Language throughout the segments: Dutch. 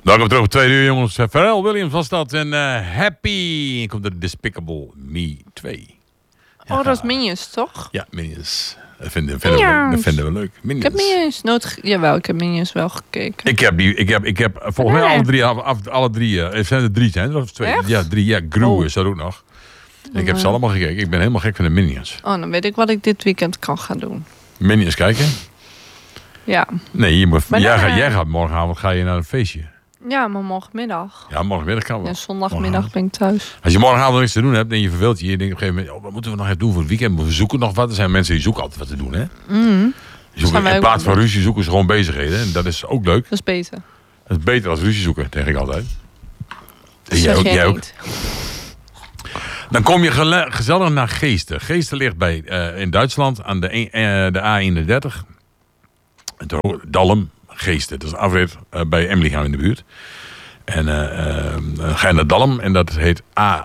Welkom terug op 2 uur, jongens. Pharrell Williams was dat. En Happy. En komt de Despicable Me 2. Ja. Oh, dat is Minions, toch? Ja, Minions. Dat vinden we leuk. Minions. Ik heb Minions Jawel, ik heb Minions wel gekeken. Ik heb volgens mij alle drie. Zijn er 3, zijn er of 2? Echt? Ja, 3. Ja, Gru is er ook nog. En ik heb ze allemaal gekeken. Ik ben helemaal gek van de Minions. Oh, dan weet ik wat ik dit weekend kan gaan doen. Minions kijken? Ja. Nee, jij gaat morgenavond naar een feestje. Ja, maar morgenmiddag. Ja, morgenmiddag kan wel. En zondagmiddag ben ik thuis. Als je morgenavond niks te doen hebt en je verveelt je denkt op een gegeven moment, wat moeten we nog even doen voor het weekend? We zoeken nog wat. Er zijn mensen die zoeken altijd wat te doen, hè? In plaats van ruzie zoeken ze gewoon bezigheden. En dat is ook leuk. Dat is beter. Dat is beter als ruzie zoeken, denk ik altijd. En jij ook. Dan kom je gezellig naar Geesten. Geesten ligt in Duitsland aan de A31. Dalm, Geesten. Dat is een afrit bij Emlicham in de buurt. En dan ga je naar Dalm en dat heet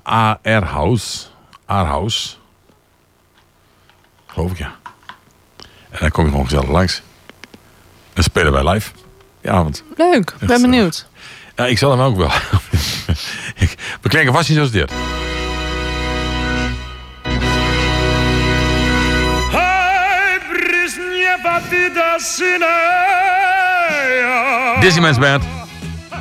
Aarhaus. Geloof ik, ja. En dan kom je gewoon gezellig langs. Dan spelen wij live. Ja, want leuk, ik ben benieuwd. Ja, ik zal hem ook wel. We klinken vast niet zoals dit. Dizzy Man's Band.